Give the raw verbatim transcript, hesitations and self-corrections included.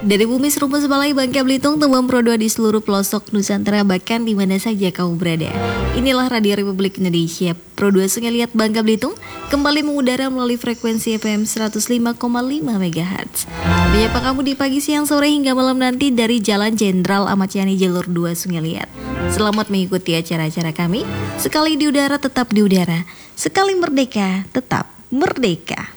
Dari Bumi Rumpus Balai Bangka Belitung, temuan Pro dua di seluruh pelosok Nusantara, bahkan di mana saja kamu berada. Inilah Radio Republik Indonesia, Pro dua Sungai Liat Bangka Belitung, kembali mengudara melalui frekuensi F M seratus lima koma lima megahertz. Menyapa kamu di pagi, siang, sore hingga malam nanti dari Jalan Jenderal Ahmad Yani Jalur dua Sungai Liat. Selamat mengikuti acara-acara kami. Sekali di udara tetap di udara, sekali merdeka tetap merdeka.